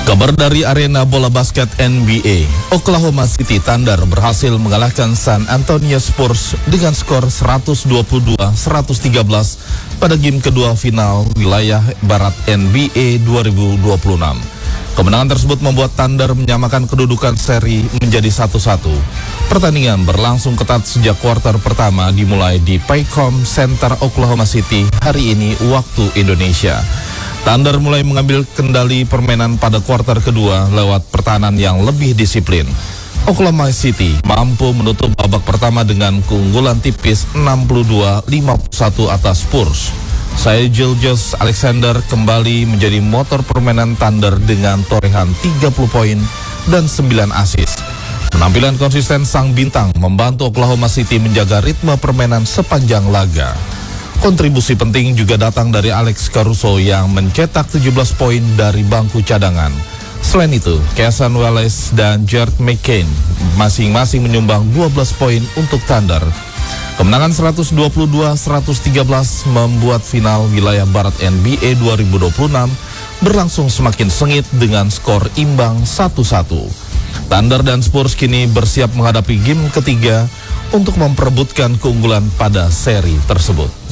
Kabar dari arena bola basket NBA, Oklahoma City Thunder berhasil mengalahkan San Antonio Spurs dengan skor 122-113 pada game kedua final wilayah barat NBA 2026. Kemenangan tersebut membuat Thunder menyamakan kedudukan seri menjadi 1-1. Pertandingan berlangsung ketat sejak kuarter pertama dimulai di Paycom Center Oklahoma City hari ini waktu Indonesia. Thunder mulai mengambil kendali permainan pada kuarter kedua lewat pertahanan yang lebih disiplin. Oklahoma City mampu menutup babak pertama dengan keunggulan tipis 62-51 atas Spurs. Shai Gilgeous-Alexander kembali menjadi motor permainan Thunder dengan torehan 30 poin dan 9 assist. Penampilan konsisten sang bintang membantu Oklahoma City menjaga ritme permainan sepanjang laga. Kontribusi penting juga datang dari Alex Caruso yang mencetak 17 poin dari bangku cadangan. Selain itu, Cason Wallace dan Jared McCain masing-masing menyumbang 12 poin untuk Thunder. Kemenangan 122-113 membuat final wilayah barat NBA 2026 berlangsung semakin sengit dengan skor imbang 1-1. Thunder dan Spurs kini bersiap menghadapi game ketiga untuk memperebutkan keunggulan pada seri tersebut.